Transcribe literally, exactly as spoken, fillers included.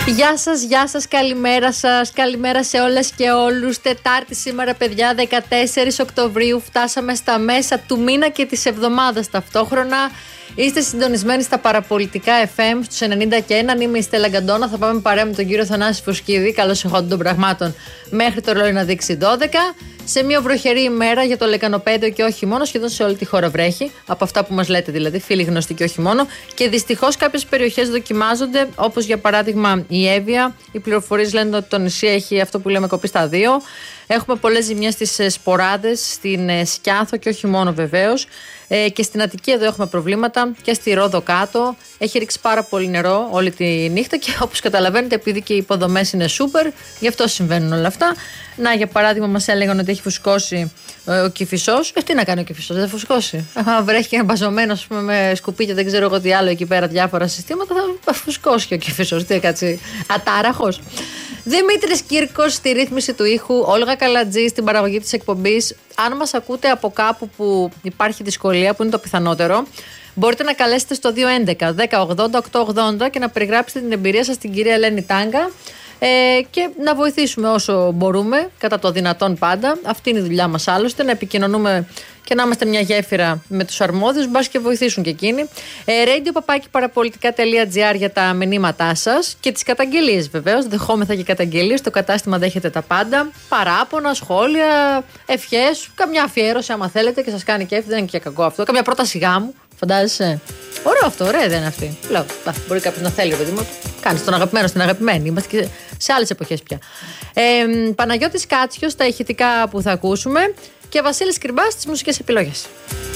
Γεια σας, γεια σας, καλημέρα σας, καλημέρα σε όλες και όλους. Τετάρτη σήμερα, παιδιά, δεκατέσσερις Οκτωβρίου, φτάσαμε στα μέσα του μήνα και της εβδομάδας ταυτόχρονα. Είστε συντονισμένοι στα παραπολιτικά εφ εμ στους ενενήντα και ένα. Είμαι η Στέλλα Γκαντόνα. Θα πάμε παρέα με τον κύριο Θανάση Φουσκίδη, καλώς εχόντων των πραγμάτων, μέχρι το ρολόι να δείξει δώδεκα. Σε μια βροχερή ημέρα για το Λεκανοπέδιο και όχι μόνο, σχεδόν σε όλη τη χώρα βρέχει. Από αυτά που μας λέτε δηλαδή, φίλοι γνωστοί και όχι μόνο. Και δυστυχώς κάποιες περιοχές δοκιμάζονται, όπως για παράδειγμα η Εύβοια. Οι πληροφορίες λένε ότι το νησί έχει αυτό που λέμε κοπεί στα δύο. Έχουμε πολλές ζημιές στις Σποράδες, στην Σκιάθο και όχι μόνο βεβαίως. Ε, και στην Αττική εδώ έχουμε προβλήματα και στη Ρόδο κάτω. Έχει ρίξει πάρα πολύ νερό όλη τη νύχτα και όπως καταλαβαίνετε, επειδή και οι υποδομές είναι σούπερ, γι' αυτό συμβαίνουν όλα αυτά. Να, για παράδειγμα, μας έλεγαν ότι έχει φουσκώσει ε, ο Κηφισός. Ε, τι να κάνει ο Κηφισός, δεν φουσκώσει. Αν βρέχει ένα μπαζωμένο, ας πούμε, με σκουπίδια, δεν ξέρω εγώ τι άλλο εκεί πέρα, διάφορα συστήματα, θα φουσκώσει και ο Κηφισός. Τι έκατσει, ατάραχος. Δημήτρης Κύρκος στη ρύθμιση του ήχου, Όλγα Καλατζή στην παραγωγή της εκπομπής. Αν μας ακούτε από κάπου που υπάρχει δυσκολία, που είναι το πιθανότερο, μπορείτε να καλέσετε στο δύο έντεκα δέκα ογδόντα οκτακόσια ογδόντα και να περιγράψετε την εμπειρία σας στην κυρία Ελένη Τάγκα ε, και να βοηθήσουμε όσο μπορούμε, κατά το δυνατόν πάντα. Αυτή είναι η δουλειά μας άλλωστε, να επικοινωνούμε και να είμαστε μια γέφυρα με τους αρμόδιους, μπας και βοηθήσουν και εκείνοι. Ε, radio παπάκι παραπολιτικά τελεία τζι άρ για τα μηνύματά σας και τις καταγγελίες βεβαίως. Δεχόμεθα και καταγγελίες. Το κατάστημα δέχεται τα πάντα. Παράπονα, σχόλια, ευχές, καμιά αφιέρωση άμα θέλετε και σας κάνει κέφι. Δεν είναι και κακό αυτό. Καμιά πρόταση γάμου. Φαντάζεσαι. Ωραίο αυτό, ωραία δεν είναι αυτή. Λέω, μπορεί κάποιος να θέλει, παιδί μου. Κάνει τον αγαπημένο στην αγαπημένη. Είμαστε και σε άλλες εποχές πια. Ε, Παναγιώτης Κάτσιος στα ηχητικά που θα ακούσουμε και Βασίλης Κρυμπάς στις μουσικές επιλογές.